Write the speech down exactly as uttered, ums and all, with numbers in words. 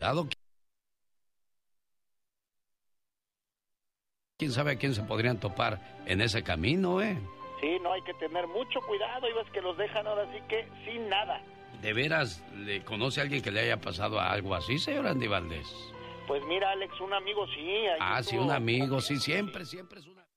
pasado. ¿Quién sabe a quién se podrían topar en ese camino, eh? Sí, no, hay que tener mucho cuidado, y ves que los dejan ahora sí que sin nada. ¿De veras le conoce a alguien que le haya pasado algo así, señor Andy Valdés? Pues mira, Alex, un amigo sí. Ah, sí, un amigo, sí, siempre, siempre es una...